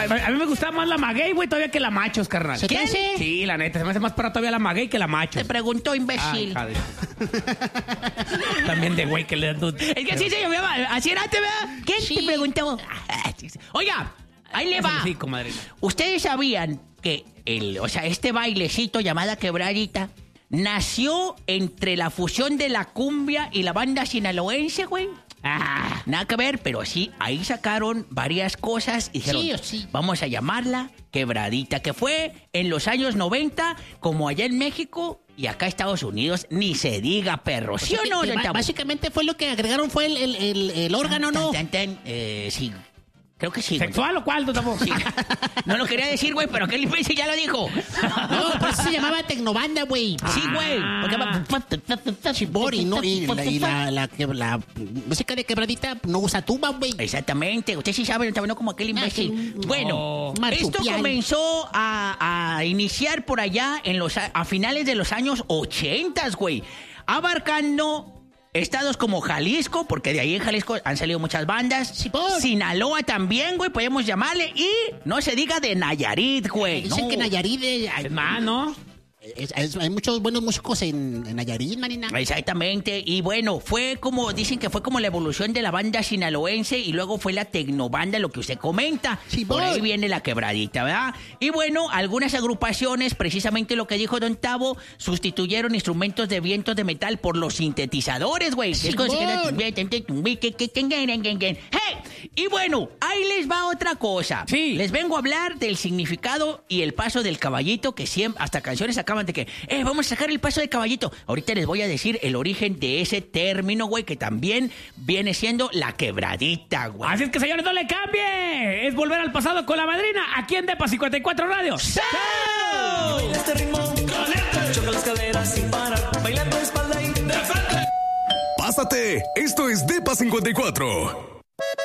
A mí me gustaba más la maguey, güey, todavía que la machos, carnal. ¿Se te hace? Sí, la neta, se me hace más perra todavía la maguey que la machos. Te preguntó, imbécil. También de güey que le dan... Es que así se llamaba, así era, ¿verdad? ¿Quién Sí. te preguntó? Oiga, ahí le va. Sí, comadre. ¿Ustedes sabían que este bailecito llamada quebradita nació entre la fusión de la cumbia y la banda sinaloense, güey? Nada que ver, pero sí, ahí sacaron varias cosas y dijeron, Sí o sí. vamos a llamarla quebradita, que fue en los años 90, como allá en México y acá Estados Unidos, ni se diga, perro. ¿Sí o no? Básicamente fue lo que agregaron fue el órgano, ¿no? Sí. Creo que sí, güey. ¿Sexual o cuál, tampoco? Sí. No lo quería decir, güey, pero aquel imbécil ya lo dijo. No, por eso se llamaba Tecnobanda, güey. Sí, güey. Chibori, ¿no? Y la música de quebradita no usa tuba, güey. Exactamente. Usted sí sabe, no como aquel imbécil. Bueno, esto marsupial. comenzó a iniciar por allá a finales de los años 80, güey. Abarcando estados como Jalisco, porque de ahí en Jalisco han salido muchas bandas. Sí, por. Sinaloa también, güey, podemos llamarle. Y no se diga de Nayarit, güey. Dicen No. que Nayarit Es más, ¿no? hay muchos buenos músicos en Nayarit, manina. Exactamente, y bueno, dicen que fue como la evolución de la banda sinaloense y luego fue la tecnobanda, lo que usted comenta. Sí, por ahí voy. viene la quebradita, ¿verdad? Y bueno, algunas agrupaciones, precisamente lo que dijo Don Tavo, sustituyeron instrumentos de vientos de metal por los sintetizadores, güey. Sí, Es como si voy. ¡Hey! Y bueno, ahí les va otra cosa. Sí. Les vengo a hablar del significado y el paso del caballito, que siempre, hasta canciones acaban de que, vamos a sacar el paso del caballito. Ahorita les voy a decir el origen de ese término, güey, que también viene siendo la quebradita, güey. Así es que, señores, no le cambie. Es volver al pasado con la madrina, aquí en Depa 54 Radio. Baila este ritmo, choca las caderas sin parar, bailando de espalda y de frente. Pásate, esto es Depa 54.